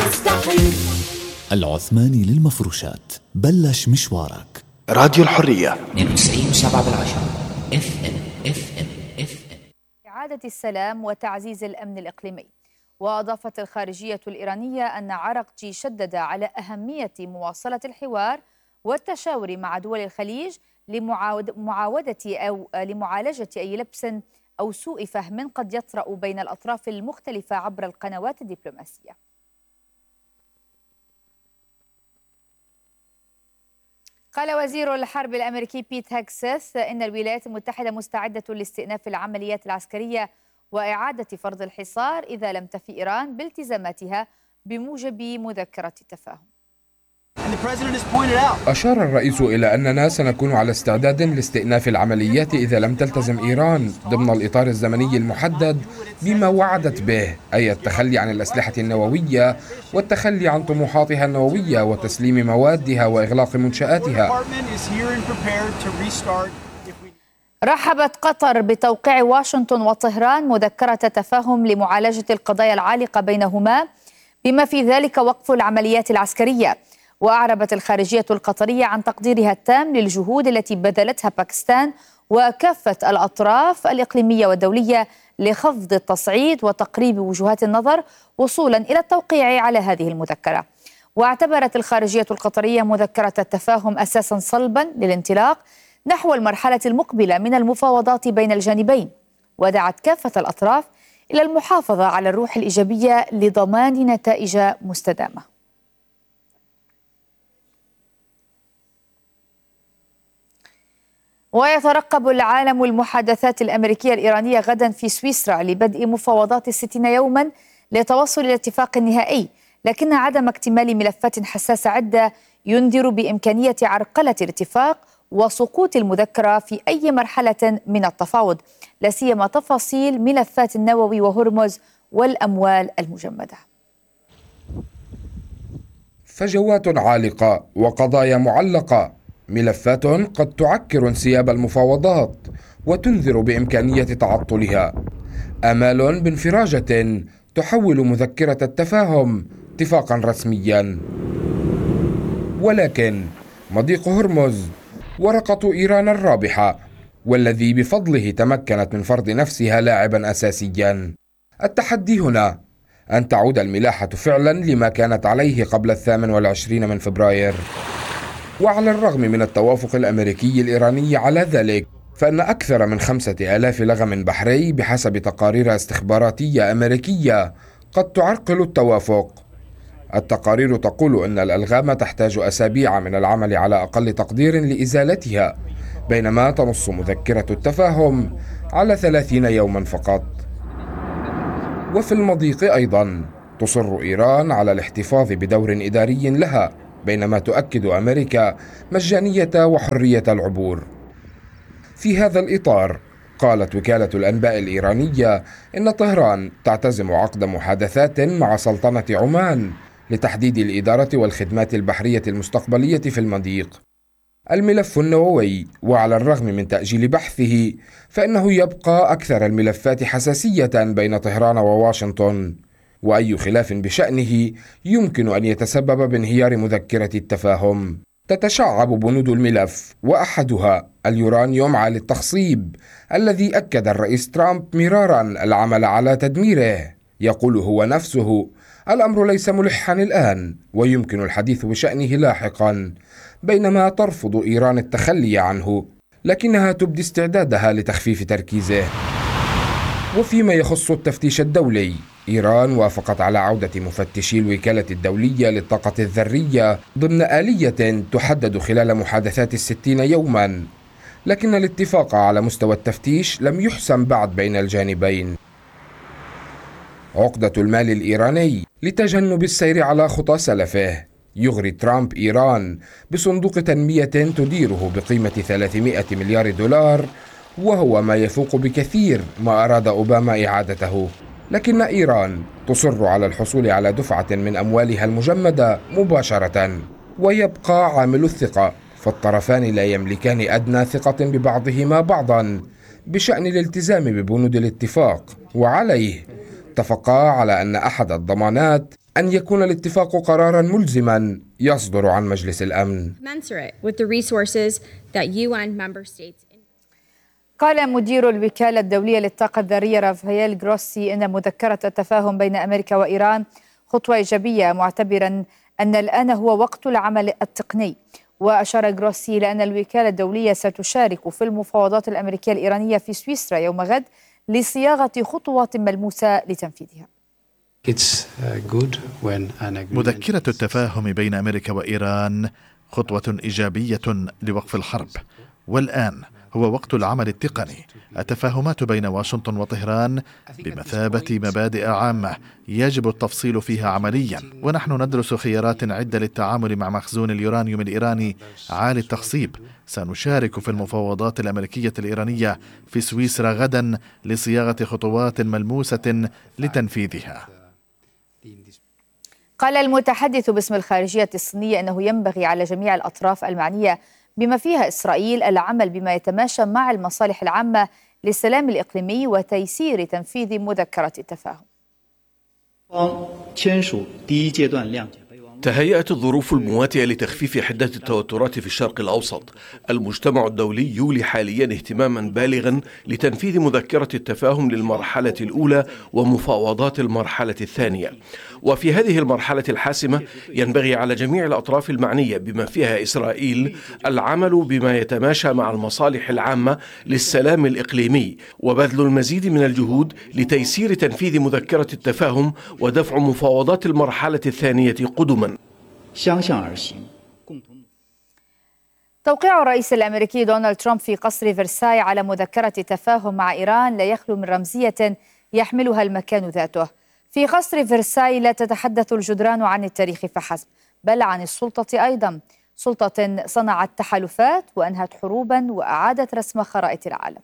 مستحيل. العثماني للمفروشات، بلش مشوارك. راديو الحرية 92.7 FM. إعادة السلام وتعزيز الأمن الإقليمي. وأضافت الخارجية الإيرانية أن عرقجي شدد على أهمية مواصلة الحوار والتشاور مع دول الخليج لمعالجة أي لبس أو سوء فهم قد يطرأ بين الأطراف المختلفة عبر القنوات الدبلوماسية. قال وزير الحرب الأمريكي بيت هيكسث إن الولايات المتحدة مستعدة لاستئناف العمليات العسكرية وإعادة فرض الحصار إذا لم تفي إيران بالتزاماتها بموجب مذكرة التفاهم. أشار الرئيس إلى أننا سنكون على استعداد لاستئناف العمليات إذا لم تلتزم إيران ضمن الإطار الزمني المحدد بما وعدت به، أي التخلي عن الأسلحة النووية والتخلي عن طموحاتها النووية وتسليم موادها وإغلاق منشآتها. رحبت قطر بتوقيع واشنطن وطهران مذكرة تفاهم لمعالجة القضايا العالقة بينهما بما في ذلك وقف العمليات العسكرية. وأعربت الخارجية القطرية عن تقديرها التام للجهود التي بذلتها باكستان وكافة الأطراف الإقليمية والدولية لخفض التصعيد وتقريب وجهات النظر وصولا إلى التوقيع على هذه المذكرة. واعتبرت الخارجية القطرية مذكرة التفاهم أساسا صلبا للانطلاق نحو المرحلة المقبلة من المفاوضات بين الجانبين، ودعت كافة الأطراف إلى المحافظة على الروح الإيجابية لضمان نتائج مستدامة. ويترقب العالم المحادثات الأمريكية الإيرانية غدا في سويسرا لبدء مفاوضات 60 يوما لتوصل إلى اتفاق نهائي، لكن عدم اكتمال ملفات حساسة عدة ينذر بإمكانية عرقلة الاتفاق وسقوط المذكرة في أي مرحلة من التفاوض، لا سيما تفاصيل ملفات النووي وهرمز والأموال المجمدة. فجوات عالقة وقضايا معلقة، ملفات قد تعكر انسياب المفاوضات وتنذر بإمكانية تعطلها، آمال بانفراجة تحول مذكرة التفاهم اتفاقا رسميا. ولكن مضيق هرمز ورقة إيران الرابحة، والذي بفضله تمكنت من فرض نفسها لاعبا أساسيا. التحدي هنا أن تعود الملاحة فعلا لما كانت عليه قبل 28 من فبراير. وعلى الرغم من التوافق الأمريكي الإيراني على ذلك، فإن أكثر من 5000 لغم بحري بحسب تقارير استخباراتية أمريكية قد تعرقل التوافق. التقارير تقول أن الألغام تحتاج أسابيع من العمل على أقل تقدير لإزالتها، بينما تنص مذكرة التفاهم على 30 يوما فقط. وفي المضيق أيضا تصر إيران على الاحتفاظ بدور إداري لها، بينما تؤكد أمريكا مجانية وحرية العبور. في هذا الإطار قالت وكالة الأنباء الإيرانية إن طهران تعتزم عقد محادثات مع سلطنة عمان لتحديد الإدارة والخدمات البحرية المستقبلية في المضيق. الملف النووي، وعلى الرغم من تأجيل بحثه فإنه يبقى أكثر الملفات حساسية بين طهران وواشنطن، وأي خلاف بشأنه يمكن أن يتسبب بانهيار مذكرة التفاهم. تتشعب بنود الملف، وأحدها اليورانيوم عالي التخصيب الذي أكد الرئيس ترامب مرارا العمل على تدميره. يقول هو نفسه: الأمر ليس ملحا الآن ويمكن الحديث بشأنه لاحقا، بينما ترفض إيران التخلي عنه، لكنها تبدي استعدادها لتخفيف تركيزه. وفيما يخص التفتيش الدولي، إيران وافقت على عودة مفتشي الوكالة الدولية للطاقة الذرية ضمن آلية تحدد خلال محادثات 60 يوما، لكن الاتفاق على مستوى التفتيش لم يحسم بعد بين الجانبين. عقدة المال الإيراني لتجنب السير على خطى سلفه، يغري ترامب إيران بصندوق تنمية تديره بقيمة 300 مليار دولار، وهو ما يفوق بكثير ما أراد أوباما إعادته. لكن إيران تصر على الحصول على دفعة من أموالها المجمدة مباشرة، ويبقى عامل الثقة، فالطرفان لا يملكان أدنى ثقة ببعضهما بعضا بشأن الالتزام ببنود الاتفاق، وعليه اتفقا على أن أحد الضمانات أن يكون الاتفاق قرارا ملزما يصدر عن مجلس الأمن. قال مدير الوكالة الدولية للطاقة الذرية رافائيل جروسي إن مذكرة التفاهم بين أمريكا وإيران خطوة إيجابية، معتبرا أن الآن هو وقت العمل التقني. وأشار جروسي إلى أن الوكالة الدولية ستشارك في المفاوضات الأمريكية الإيرانية في سويسرا يوم غد لصياغة خطوات ملموسة لتنفيذها. مذكرة التفاهم بين أمريكا وإيران خطوة إيجابية لوقف الحرب، والآن هو وقت العمل التقني. التفاهمات بين واشنطن وطهران بمثابة مبادئ عامة يجب التفصيل فيها عمليا، ونحن ندرس خيارات عدة للتعامل مع مخزون اليورانيوم الإيراني عالي التخصيب. سنشارك في المفاوضات الأمريكية الإيرانية في سويسرا غدا لصياغة خطوات ملموسة لتنفيذها. قال المتحدث باسم الخارجية الصينية أنه ينبغي على جميع الأطراف المعنية بما فيها إسرائيل العمل بما يتماشى مع المصالح العامة للسلام الإقليمي وتيسير تنفيذ مذكرة التفاهم. تهيأت الظروف المواتية لتخفيف حدة التوترات في الشرق الأوسط. المجتمع الدولي يولي حاليا اهتماما بالغا لتنفيذ مذكرة التفاهم للمرحلة الأولى ومفاوضات المرحلة الثانية. وفي هذه المرحلة الحاسمة ينبغي على جميع الأطراف المعنية بما فيها إسرائيل العمل بما يتماشى مع المصالح العامة للسلام الإقليمي، وبذل المزيد من الجهود لتيسير تنفيذ مذكرة التفاهم ودفع مفاوضات المرحلة الثانية قدما. توقيع الرئيس الأمريكي دونالد ترامب في قصر فرساي على مذكرة تفاهم مع إيران لا يخلو من رمزية يحملها المكان ذاته. في قصر فرساي لا تتحدث الجدران عن التاريخ فحسب، بل عن السلطة أيضا، سلطة صنعت تحالفات وأنهت حروبا وأعادت رسم خرائط العالم.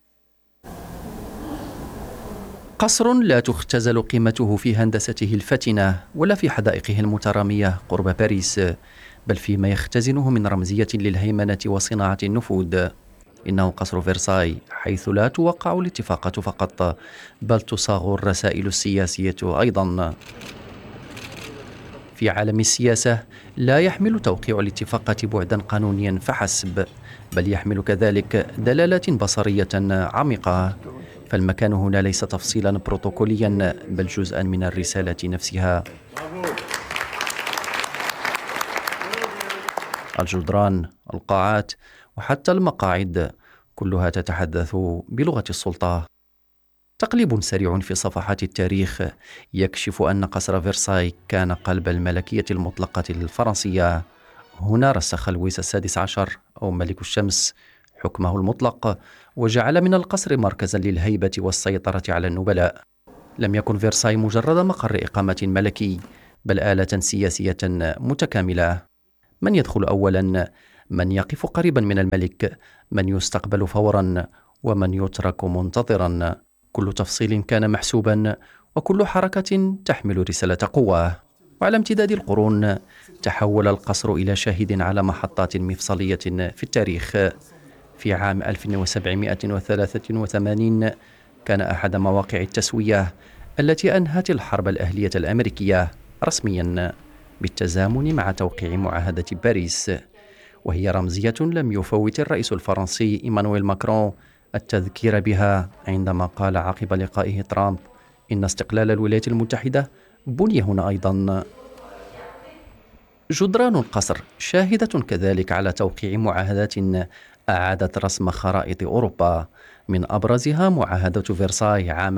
قصر لا تختزل قيمته في هندسته الفتنة ولا في حدائقه المترامية قرب باريس، بل فيما يختزنه من رمزية للهيمنة وصناعة النفوذ. إنه قصر فرساي، حيث لا توقع الاتفاقات فقط، بل تصاغ الرسائل السياسية أيضا. في عالم السياسة لا يحمل توقيع الاتفاقات بعدا قانونيا فحسب، بل يحمل كذلك دلالات بصرية عميقة. فالمكان هنا ليس تفصيلا بروتوكوليا، بل جزءا من الرسالة نفسها. الجدران، القاعات، وحتى المقاعد كلها تتحدث بلغة السلطة. تقليب سريع في صفحات التاريخ يكشف أن قصر فرساي كان قلب الملكية المطلقة الفرنسية. هنا رسخ لويس السادس عشر أو ملك الشمس حكمه المطلق، وجعل من القصر مركزا للهيبة والسيطرة على النبلاء. لم يكن فرساي مجرد مقر إقامة ملكي، بل آلة سياسية متكاملة. من يدخل أولا، من يقف قريبا من الملك، من يستقبل فورا، ومن يترك منتظرا. كل تفصيل كان محسوبا، وكل حركة تحمل رسالة قوة. وعلى امتداد القرون تحول القصر إلى شاهد على محطات مفصلية في التاريخ. في عام 1783 كان أحد مواقع التسوية التي أنهت الحرب الأهلية الأمريكية رسميا بالتزامن مع توقيع معاهدة باريس، وهي رمزية لم يفوت الرئيس الفرنسي إيمانويل ماكرون التذكير بها عندما قال عقب لقائه ترامب إن استقلال الولايات المتحدة بني هنا أيضا. جدران القصر شاهدة كذلك على توقيع معاهدات أعادت رسم خرائط أوروبا، من أبرزها معاهدة فرساي عام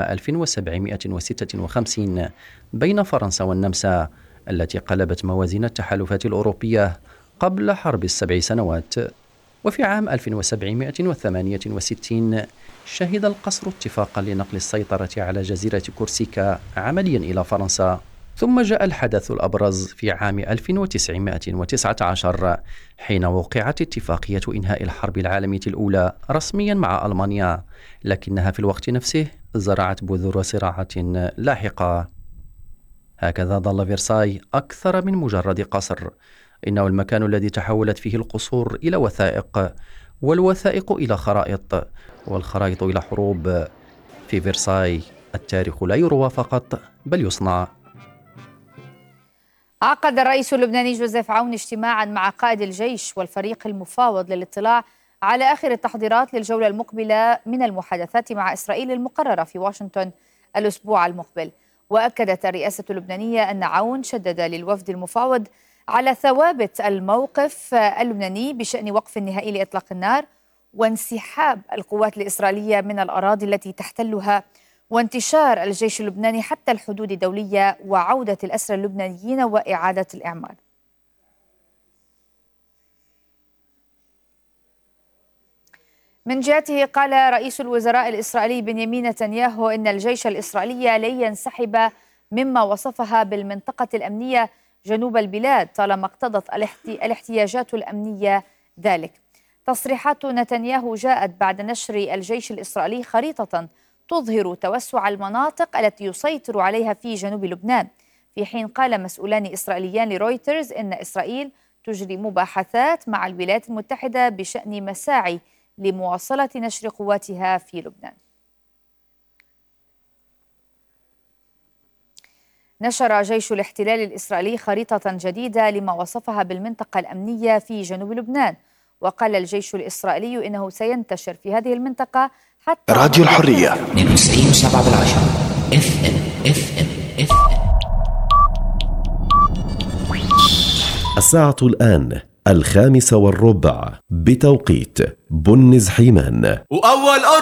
1756 بين فرنسا والنمسا، التي قلبت موازين التحالفات الأوروبية قبل حرب ال7 سنوات. وفي عام 1768 شهد القصر اتفاقا لنقل السيطرة على جزيرة كورسيكا عمليا إلى فرنسا. ثم جاء الحدث الأبرز في عام 1919 حين وقعت اتفاقية إنهاء الحرب العالمية الأولى رسميا مع ألمانيا، لكنها في الوقت نفسه زرعت بذور صراعات لاحقة. هكذا ظل فرساي أكثر من مجرد قصر، إنه المكان الذي تحولت فيه القصور إلى وثائق، والوثائق إلى خرائط، والخرائط إلى حروب. في فرساي التاريخ لا يروى فقط، بل يصنع. عقد الرئيس اللبناني جوزيف عون اجتماعا مع قائد الجيش والفريق المفاوض للاطلاع على آخر التحضيرات للجولة المقبلة من المحادثات مع إسرائيل المقررة في واشنطن الأسبوع المقبل. وأكدت الرئاسة اللبنانية أن عون شدد للوفد المفاوض على ثوابت الموقف اللبناني بشأن وقف نهائي لإطلاق النار وانسحاب القوات الإسرائيلية من الأراضي التي تحتلها وانتشار الجيش اللبناني حتى الحدود الدولية وعودة الأسرى اللبنانيين وإعادة الإعمار. من جهته قال رئيس الوزراء الإسرائيلي بنيامين نتنياهو إن الجيش الإسرائيلي لن ينسحب مما وصفها بالمنطقة الأمنية جنوب البلاد طالما اقتضت الاحتياجات الأمنية ذلك. تصريحات نتنياهو جاءت بعد نشر الجيش الإسرائيلي خريطة تظهر توسع المناطق التي يسيطر عليها في جنوب لبنان، في حين قال مسؤولان إسرائيليان لرويترز إن إسرائيل تجري مباحثات مع الولايات المتحدة بشأن مساعي لمواصلة نشر قواتها في لبنان. نشر جيش الاحتلال الإسرائيلي خريطة جديدة لما وصفها بالمنطقة الأمنية في جنوب لبنان، وقال الجيش الإسرائيلي إنه سينتشر في هذه المنطقة حتى راديو الحرية 92.7 FM. الساعة الآن 5:15 بتوقيت بن زحيمان. وأول